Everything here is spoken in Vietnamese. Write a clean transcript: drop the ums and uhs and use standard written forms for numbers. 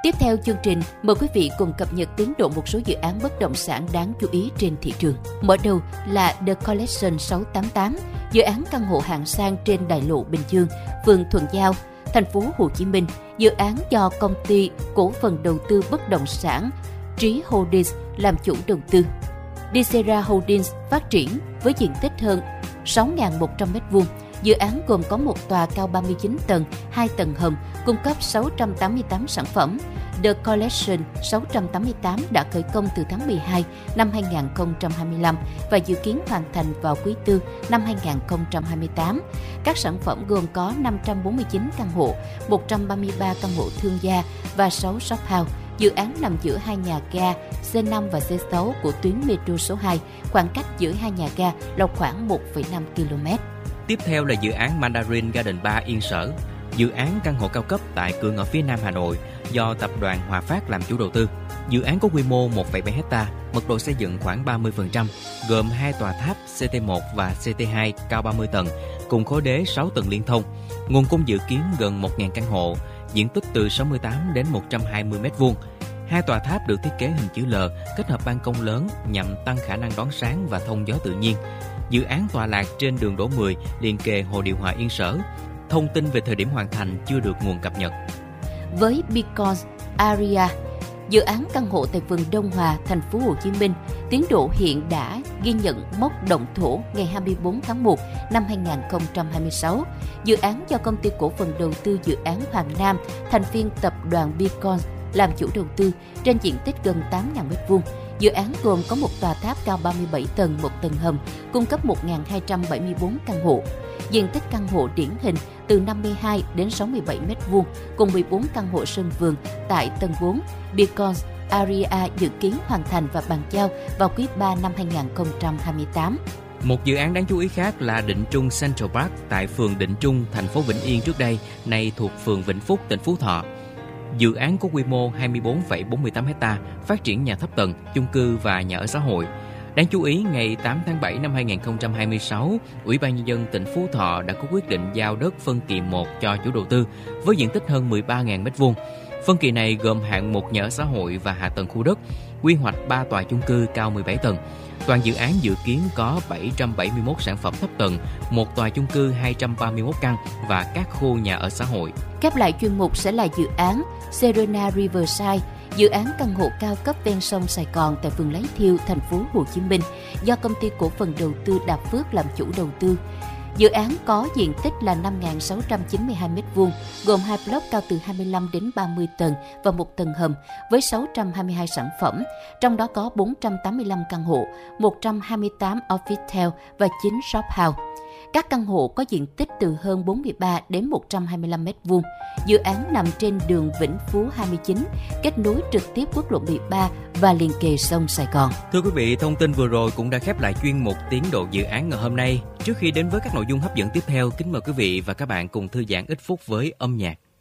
Tiếp theo chương trình, mời quý vị cùng cập nhật tiến độ một số dự án bất động sản đáng chú ý trên thị trường. Mở đầu là The Collection 688, dự án căn hộ hạng sang trên đại lộ Bình Dương, phường Thuận Giao, thành phố Hồ Chí Minh. Dự án do công ty cổ phần đầu tư bất động sản Trí Holdings làm chủ đầu tư. Dicera Holdings phát triển với diện tích hơn 6.100 m2. Dự án gồm có một tòa cao 39 tầng, 2 tầng hầm, cung cấp 688 sản phẩm. The Collection 688 đã khởi công từ tháng 12 năm 2025 và dự kiến hoàn thành vào quý tư năm 2028. Các sản phẩm gồm có 549 căn hộ, 133 căn hộ thương gia và 6 shop house. Dự án nằm giữa hai nhà ga C5 và C6 của tuyến metro số 2, khoảng cách giữa hai nhà ga là khoảng 1,5 km. Tiếp theo là dự án Mandarin Garden 3 Yên Sở, dự án căn hộ cao cấp tại cửa ngõ phía Nam Hà Nội do tập đoàn Hòa Phát làm chủ đầu tư. Dự án có quy mô 1,7 ha, mật độ xây dựng khoảng 30%, gồm 2 tòa tháp CT1 và CT2 cao 30 tầng, cùng khối đế 6 tầng liên thông. Nguồn cung dự kiến gần 1.000 căn hộ, diện tích từ 68 đến 120 m2. 2 tòa tháp được thiết kế hình chữ L, kết hợp ban công lớn nhằm tăng khả năng đón sáng và thông gió tự nhiên. Dự án tọa lạc trên đường Đỗ 10, liền kề hồ điều hòa Yên Sở. Thông tin về thời điểm hoàn thành chưa được nguồn cập nhật. Với Beacon Area, dự án căn hộ tại phường Đông Hòa, thành phố Hồ Chí Minh, tiến độ hiện đã ghi nhận mốc động thổ ngày 24 tháng 1 năm 2026. Dự án do công ty cổ phần đầu tư dự án Hoàng Nam, thành viên tập đoàn Beacon làm chủ đầu tư, trên diện tích gần 8.000 m2. Dự án gồm có một tòa tháp cao 37 tầng, một tầng hầm, cung cấp 1.274 căn hộ. Diện tích căn hộ điển hình từ 52 đến 67 m2, cùng 14 căn hộ sân vườn tại tầng 4. Beacon Area dự kiến hoàn thành và bàn giao vào quý 3 năm 2028. Một dự án đáng chú ý khác là Định Trung Central Park tại phường Định Trung, thành phố Vĩnh Yên trước đây, nay thuộc phường Vĩnh Phúc, tỉnh Phú Thọ. Dự án có quy mô 24,48 ha, phát triển nhà thấp tầng, chung cư và nhà ở xã hội. Đáng chú ý, ngày 8 tháng 7 năm 2026, Ủy ban Nhân dân tỉnh Phú Thọ đã có quyết định giao đất phân kỳ 1 cho chủ đầu tư với diện tích hơn 13.000 m2. Phân kỳ này gồm hạng mục nhà ở xã hội và hạ tầng khu đất, quy hoạch 3 tòa chung cư cao 17 tầng. Toàn dự án dự kiến có 771 sản phẩm thấp tầng, một tòa chung cư 231 căn và các khu nhà ở xã hội. Khép lại chuyên mục sẽ là dự án Serena Riverside, dự án căn hộ cao cấp ven sông Sài Gòn tại phường Lái Thiêu, thành phố Hồ Chí Minh, do công ty cổ phần đầu tư Đạp Phước làm chủ đầu tư. Dự án có diện tích là 5.692 m2, gồm 2 block cao từ 25 đến 30 tầng và một tầng hầm với 622 sản phẩm, trong đó có 485 căn hộ, 128 office và 9 shop house. Các căn hộ có diện tích từ hơn 43 đến 125 m2. Dự án nằm trên đường Vĩnh Phú 29, kết nối trực tiếp quốc lộ 13 và liền kề sông Sài Gòn. Thưa quý vị, thông tin vừa rồi cũng đã khép lại chuyên mục tiến độ dự án ngày hôm nay. Trước khi đến với các nội dung hấp dẫn tiếp theo, kính mời quý vị và các bạn cùng thư giãn ít phút với âm nhạc.